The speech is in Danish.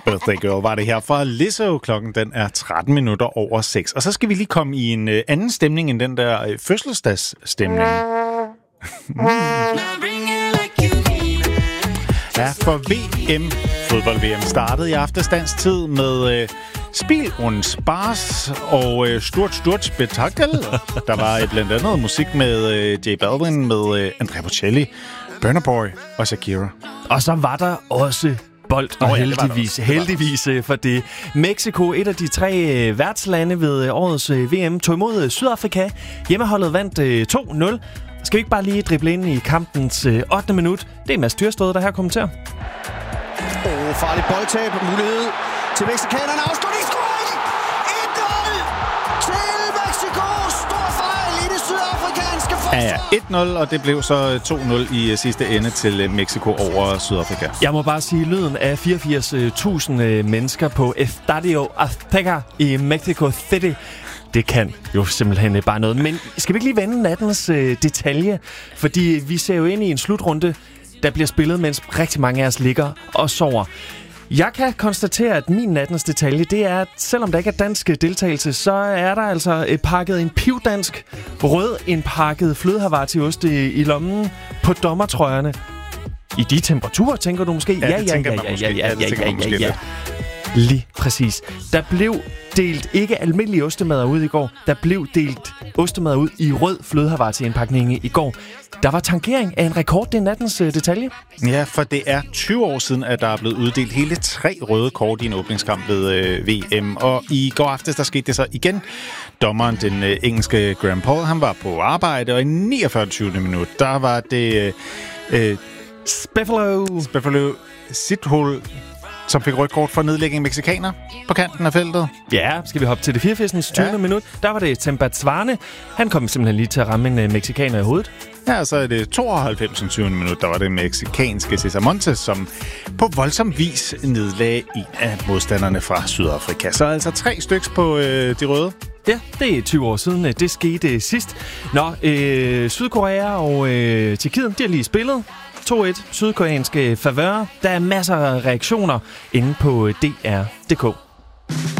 Birthday Girl var det her fra Lizzo. Klokken den er 6:13. Og så skal vi lige komme i en anden stemning end den der fødselsdagsstemning. Ja, for fodbold-VM startede i aftenstandstid med Spil und Spaß og stort spektakel. Der var blandt andet musik med J Balvin, med Andrea Bocelli, Burna Boy og Shakira. Og så var der også bold, og heldigvis for det. Mexico, et af de 3 værtslande ved årets VM, tog imod Sydafrika. Hjemmeholdet vandt 2-0. Skal vi ikke bare lige drible ind i kampens 8. minut? Det er Mads Tyrstad, der her kommenterer. Farligt boldtab, mulighed til mexikanerne. Afslutningsscoring! 1-0 til Mexico. Stor fejl i det sydafrikanske forsvar. Ja, 1-0, og det blev så 2-0 i sidste ende til Mexico over Sydafrika. Jeg må bare sige, lyden af 84.000 mennesker på Estadio Azteca i Mexico City, det kan jo simpelthen bare noget. Men skal vi ikke lige vende nattens detalje? Fordi vi ser jo ind i en slutrunde, der bliver spillet, mens rigtig mange af os ligger og sover. Jeg kan konstatere, at min nattens detalje, det er, at selvom der ikke er dansk deltagelse, så er der altså pakket en pivdansk rød indpakket flødehavartiost i lommen på dommertrøjerne. I de temperaturer, tænker du måske? Ja. Lige præcis. Der blev delt ikke almindelige ostemader ud i går. Der blev delt ostemader ud i rød flødehavarti-indpakning i går. Der var tangering af en rekord, det er nattens detalje. Ja, for det er 20 år siden, at der er blevet uddelt hele 3 røde kort i en åbningskamp ved VM. Og i går aftes, der skete det så igen. Dommeren, den engelske Graham Paul, han var på arbejde, og i 49. minut, der var det Spefalo Sithol, som fik rødt kort for nedlægging mexikaner på kanten af feltet. Ja, skal vi hoppe til det 84. 20. minut. Der var det Tembatsvane. Han kom simpelthen lige til at ramme en mexikaner i hovedet. Ja, så er det 92. 20. minut. Der var det mexikanske Cesar Montes, som på voldsom vis nedlagde en af modstanderne fra Sydafrika. Så altså 3 styks på de røde. Ja, det er 20 år siden. Det skete sidst. Nå, Sydkorea og Tjekkiet, de har lige spillet. 2-1 sydkoreanske favør. Der er masser af reaktioner inde på DR.dk.